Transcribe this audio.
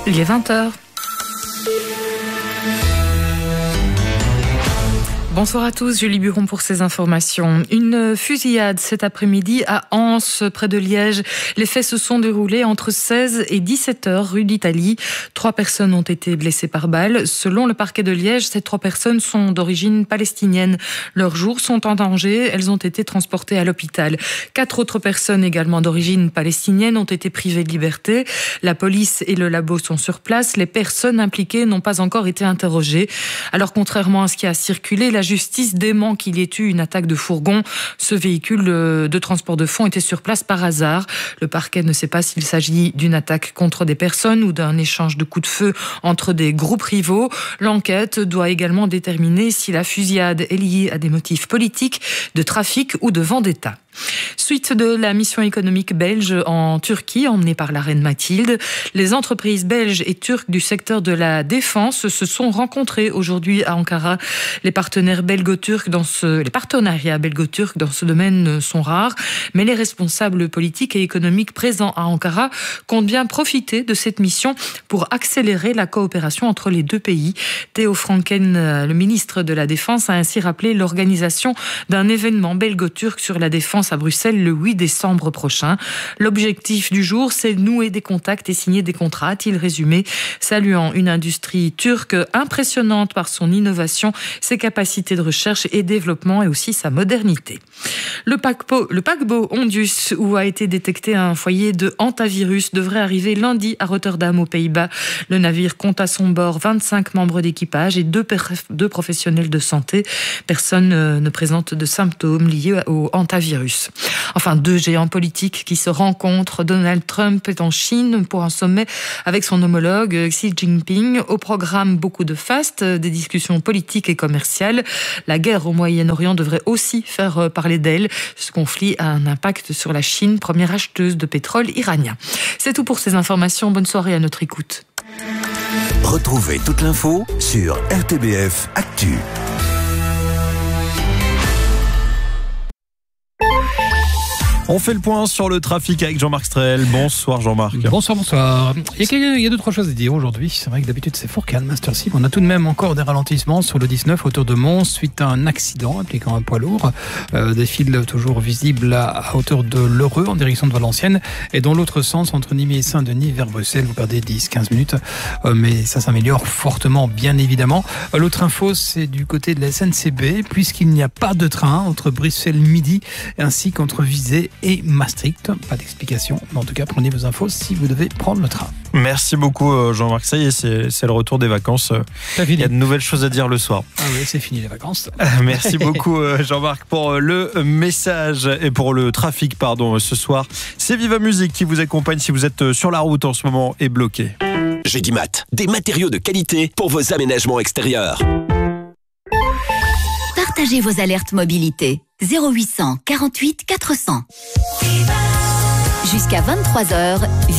Il est 20h. Bonsoir à tous, Julie Buron pour ces informations. Une fusillade cet après-midi à Anse, près de Liège. Les faits se sont déroulés entre 16 et 17 heures, rue d'Italie. 3 personnes ont été blessées par balle. Selon le parquet de Liège, ces 3 personnes sont d'origine palestinienne. Leurs jours sont en danger. Elles ont été transportées à l'hôpital. 4 autres personnes également d'origine palestinienne ont été privées de liberté. La police et le labo sont sur place. Les personnes impliquées n'ont pas encore été interrogées. Alors, contrairement à ce qui a circulé, la justice dément qu'il y ait eu une attaque de fourgon. Ce véhicule de transport de fonds était sur place par hasard. Le parquet ne sait pas s'il s'agit d'une attaque contre des personnes ou d'un échange de coups de feu entre des groupes rivaux. L'enquête doit également déterminer si la fusillade est liée à des motifs politiques, de trafic ou de vendetta. Suite de la mission économique belge en Turquie, emmenée par la reine Mathilde, les entreprises belges et turques du secteur de la défense se sont rencontrées aujourd'hui à Ankara. Les partenariats belgo-turcs dans ce domaine sont rares, mais les responsables politiques et économiques présents à Ankara comptent bien profiter de cette mission pour accélérer la coopération entre les deux pays. Theo Franken, le ministre de la Défense, a ainsi rappelé l'organisation d'un événement belgo-turc sur la défense à Bruxelles le 8 décembre prochain. L'objectif du jour, c'est de nouer des contacts et signer des contrats, a-t-il résumé, saluant une industrie turque impressionnante par son innovation, ses capacités de recherche et développement et aussi sa modernité. Le paquebot Ondus, où a été détecté un foyer de hantavirus, devrait arriver lundi à Rotterdam, aux Pays-Bas. Le navire compte à son bord 25 membres d'équipage et 2 professionnels de santé. Personne ne présente de symptômes liés au hantavirus. Enfin, 2 géants politiques qui se rencontrent. Donald Trump est en Chine pour un sommet avec son homologue Xi Jinping. Au programme, beaucoup de faste, des discussions politiques et commerciales. La guerre au Moyen-Orient devrait aussi faire parler d'elle. Ce conflit a un impact sur la Chine, première acheteuse de pétrole iranien. C'est tout pour ces informations. Bonne soirée à notre écoute. Retrouvez toute l'info sur RTBF Actu. On fait le point sur le trafic avec Jean-Marc Strel. Bonsoir Jean-Marc. Bonsoir. Il y a 2-3 choses à dire aujourd'hui. C'est vrai que d'habitude c'est fort calme à cette heure-ci. On a tout de même encore des ralentissements sur le 19 autour de Mons suite à un accident impliquant un poids lourd. Des fils toujours visibles à hauteur de l'Heureux en direction de Valenciennes et dans l'autre sens entre Nîmes et Saint-Denis vers Bruxelles. Vous perdez 10-15 minutes, mais ça s'améliore fortement bien évidemment. L'autre info, c'est du côté de la SNCB puisqu'il n'y a pas de train entre Bruxelles midi ainsi qu'entre Visé et Maastricht. Pas d'explication, mais en tout cas prenez vos infos si vous devez prendre le train. Merci beaucoup Jean-Marc. Ça y est, c'est le retour des vacances. Il y a de nouvelles choses à dire le soir. Ah oui, c'est fini les vacances. Merci beaucoup Jean-Marc pour le message et pour le trafic ce soir. C'est Viva Musique qui vous accompagne si vous êtes sur la route en ce moment et bloqué. Gédimat, des matériaux de qualité pour vos aménagements extérieurs. Partagez vos alertes mobilité. 0800 48 400. Jusqu'à 23h.